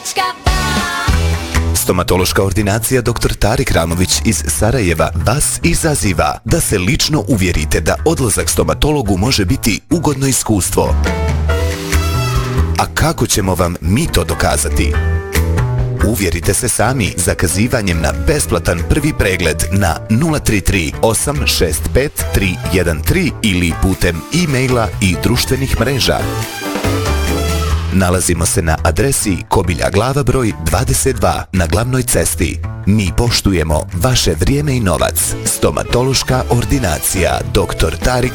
Stomatološka ordinacija dr. Tarik Ramović iz Sarajeva vas izaziva da se lično uvjerite da odlazak stomatologu može biti ugodno iskustvo. A kako ćemo vam mi to dokazati? Uvjerite se sami zakazivanjem na besplatan prvi pregled na 033 865 313 ili putem e-maila i društvenih mreža. Nalazimo se na adresi Kobilja Glava broj 22 na glavnoj cesti. Mi poštujemo vaše vrijeme i novac. Stomatološka ordinacija dr. Tarik